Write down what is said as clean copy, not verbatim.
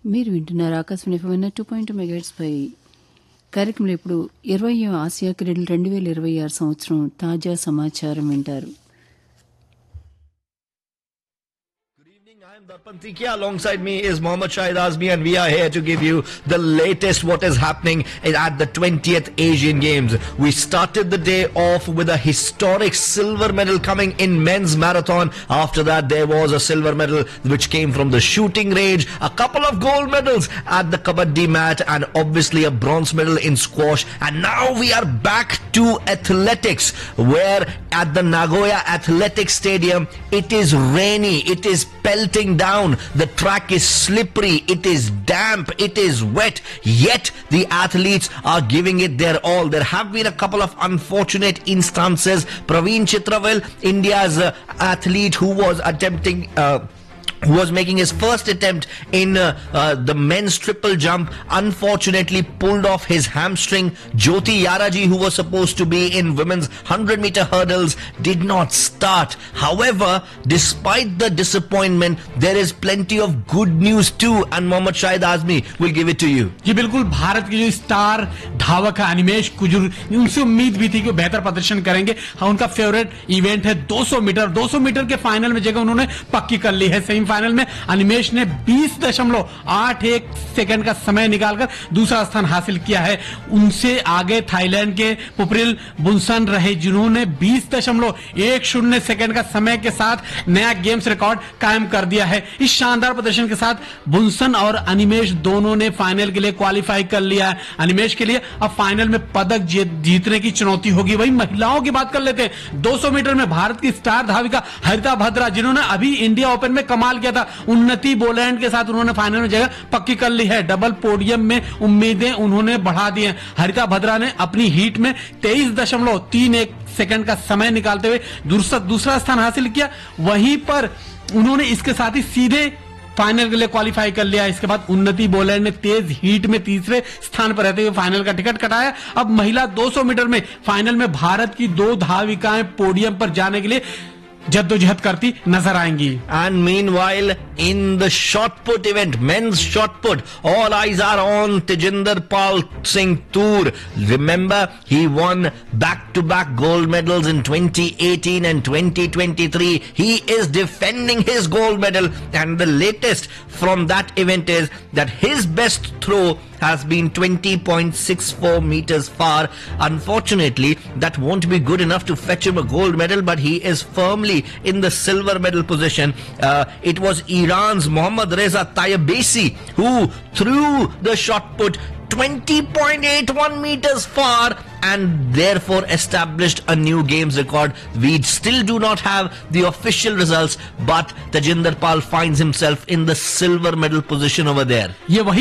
మీరు వింటున్నారు Akashvani FM 2.2 megahertz పై కార్యక్రమంలో ఇప్పుడు 20వ ఆసియా క్రీడలు 2026 సంవత్సరం తాజా సమాచారం వింటారు. I'm Darpan Tikia. Alongside me is Mohammad Shahid Azmi, and we are here to give you the latest what is happening at the 20th Asian Games. We started the day off with a historic silver medal coming in men's marathon. After that, there was a silver medal which came from the shooting range, a couple of gold medals at the kabaddi mat, and obviously a bronze medal in squash. And now we are back to athletics, where at the Nagoya Athletics Stadium, it is rainy, it is pelting down, the track is slippery, it is damp, it is wet, yet the athletes are giving it their all. There have been a couple of unfortunate instances. Praveen Chitravel, India's athlete who was who was making his first attempt in the men's triple jump, unfortunately pulled off his hamstring. Jyoti Yaraji, who was supposed to be in women's 100-meter hurdles, did not start. However, despite the disappointment, there is plenty of good news too, and Mohammad Shahid Azmi will give it to you. जी बिल्कुल, भारत के जो star धावक है अनिमेश कुजूर, उनसे उम्मीद भी थी कि बेहतर प्रदर्शन करेंगे. हाँ, उनका फेवरेट इवेंट है 200 मीटर के फाइनल में जगह उन्होंने पक्की कर ली है. सेमीफाइनल में अनिमेश ने 20.81 सेकंड का समय निकालकर दूसरा स्थान हासिल किया है. उनसे आगे थाईलैंड के पुप्रिल बुनसन रहे, जिन्होंने 20.10 सेकंड का समय के साथ नया गेम्स रिकॉर्ड कायम कर दिया है. इस शानदार प्रदर्शन के साथ बुनसन और अनिमेश दोनों ने फाइनल के लिए क्वालिफाई कर लिया है. अनिमेश के लिए अब फाइनल में पदक जीतने की चुनौती होगी. वहीं महिलाओं की बात कर लेते हैं. 200 मीटर में भारत की स्टार धाविका हरिता भद्रा, जिन्होंने अभी इंडिया ओपन में कमाल किया था, उन्नति बोलैंड के साथ उन्होंने फाइनल में जगह पक्की कर ली है. डबल पोडियम में उम्मीदें उन्होंने बढ़ा दी हैं. हरिता भद्रा ने अपनी हीट में 23.31 सेकंड का समय निकालते हुए दूसरा स्थान हासिल किया. वहीं पर उन्होंने इसके साथ ही सीधे फाइनल के लिए क्वालिफाई कर लिया. इसके बाद उन्नति बोलैंड ने तेज हीट में तीसरे स्थान पर रहते हुए फाइनल का टिकट कटाया. अब महिला 200 मीटर में फाइनल में भारत की 2 धाविकाएं पोडियम पर जाने के लिए जद्दोजहद करती नजर आएंगी. And meanwhile, in the shot put event, men's shot put, all eyes are on Tejinder Pal Singh Toor. Remember, he won back-to-back gold medals in 2018 and 2023. He is defending his gold medal, and the latest from that event is that his best throw has been 20.64 meters far. Unfortunately, that won't be good enough to fetch him a gold medal, but he is firmly in the silver medal position. It was Iran's Mohammad Reza Tayyibasi who threw the shot put 20.81 meters far and therefore established a new games record. We still do not have the official results, but Tejinder Pal finds himself in the silver medal position over there. ये वही